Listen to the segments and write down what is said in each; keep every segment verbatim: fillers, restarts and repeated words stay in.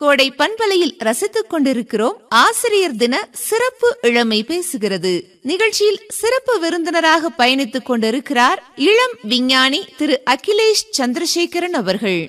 கோடை பண்பலையில் ரசித்துக் கொண்டிருக்கிறோம். ஆசிரியர் தின சிறப்பு இளமை பேசுகிறது நிகழ்ச்சியில் சிறப்பு விருந்தினராக பயணித்துக் கொண்டிருக்கிறார் இளம் விஞ்ஞானி திரு அகிலேஷ் சந்திரசேகரன் அவர்கள்.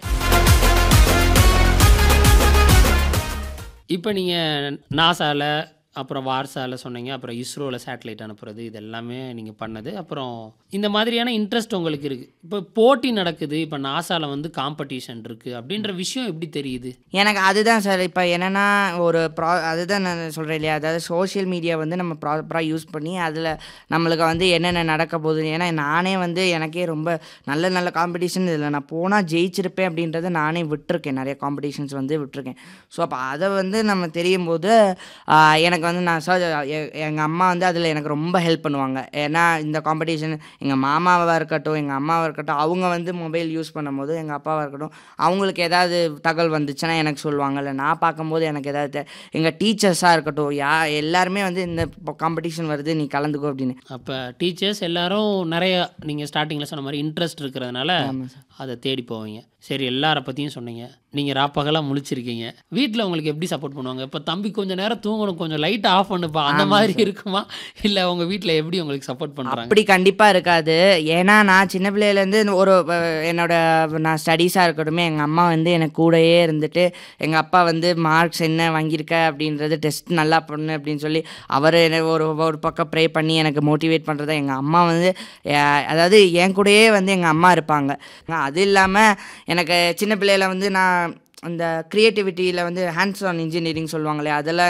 இப்போ நீங்கள் நாசாவில், அப்புறம் வார்சாவில் சொன்னீங்க, அப்புறம் இஸ்ரோவில் சேட்டலைட் அனுப்புறது, இது எல்லாமே நீங்கள் பண்ணது. அப்புறம் இந்த மாதிரியான இன்ட்ரெஸ்ட் உங்களுக்கு இருக்குது. இப்போ போட்டி நடக்குது, இப்போ நாசாவில் வந்து காம்படிஷன் இருக்குது அப்படின்ற விஷயம் எப்படி தெரியுது? எனக்கு அதுதான் சார். இப்போ என்னென்னா ஒரு ப்ரா அதுதான் நான் சொல்கிறேன் இல்லையா, அதாவது சோஷியல் மீடியா வந்து நம்ம ப்ராப்பராக யூஸ் பண்ணி அதில் நம்மளுக்கு வந்து என்னென்ன நடக்க போகுது. ஏன்னா நானே வந்து எனக்கே ரொம்ப நல்ல நல்ல காம்படிஷன் இதில் நான் போனால் ஜெயிச்சிருப்பேன் அப்படின்றத நானே விட்டுருக்கேன். நிறைய காம்படிஷன்ஸ் வந்து விட்டுருக்கேன். ஸோ அப்போ அதை வந்து நம்ம தெரியும் போது எனக்கு வந்து நான் சார் எங்கள் அம்மா வந்து அதில் எனக்கு ரொம்ப ஹெல்ப் பண்ணுவாங்க. ஏன்னா இந்த காம்படிஷன் எங்கள் மாமாவாக இருக்கட்டும், எங்கள் அம்மாவாக இருக்கட்டும், அவங்க வந்து மொபைல் யூஸ் பண்ணும்போது எங்கள் அப்பாவாக இருக்கட்டும், அவங்களுக்கு ஏதாவது தகவல் வந்துச்சுன்னா எனக்கு சொல்லுவாங்க. இல்லை நான் பார்க்கும்போது எனக்கு ஏதாவது, எங்கள் டீச்சர்ஸாக இருக்கட்டும், யா எல்லாருமே வந்து இந்த காம்படிஷன் வருது நீ கலந்துக்கோ அப்படின்னு. அப்போ டீச்சர்ஸ் எல்லாரும் நிறைய நீங்கள் ஸ்டார்டிங்கில் சொன்ன மாதிரி இன்ட்ரெஸ்ட் இருக்கிறதுனால அதை தேடி போவீங்க. சரி, எல்லாரை பற்றியும் சொன்னீங்க. நீங்கள் ராப்பகலாக முழிச்சிருக்கீங்க. வீட்டில் உங்களுக்கு எப்படி சப்போர்ட் பண்ணுவாங்க? இப்போ தம்பி கொஞ்சம் நேரம் தூங்கணும், கொஞ்சம் லைட்டை ஆஃப் பண்ணுப்பா, அந்த மாதிரி இருக்குமா? இல்லை உங்கள் வீட்டில் எப்படி உங்களுக்கு சப்போர்ட் பண்ணுறாங்க? அப்படி கண்டிப்பாக இருக்காது. ஏன்னா நான் சின்ன பிள்ளையிலேருந்து ஒரு என்னோட நான் ஸ்டடீஸாக இருக்கட்டும், எங்கள் அம்மா வந்து எனக்கு கூடயே இருந்துட்டு, எங்கள் அப்பா வந்து மார்க்ஸ் என்ன வாங்கியிருக்க அப்படின்றது, டெஸ்ட் நல்லா பண்ணு அப்படின்னு சொல்லி அவர் ஒரு ஒரு பக்கம் ப்ரே பண்ணி எனக்கு மோட்டிவேட் பண்ணுறத எங்கள் அம்மா வந்து, அதாவது என் கூடயே வந்து எங்கள் அம்மா இருப்பாங்க. அது இல்லாமல் எனக்கு சின்ன பிள்ளையில வந்து நான் அந்த க்ரியேட்டிவிட்டியில் வந்து ஹேண்ட்ஸ் ஆன் இன்ஜினியரிங் சொல்லுவாங்களே, அதெல்லாம்